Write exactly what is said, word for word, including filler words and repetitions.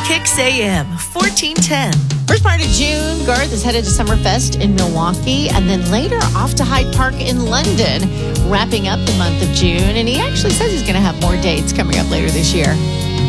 Kix A M, fourteen ten. First part of June, Garth is headed to Summerfest in Milwaukee, and then later off to Hyde Park in London, wrapping up the month of June. And he actually says he's going to have more dates coming up later this year.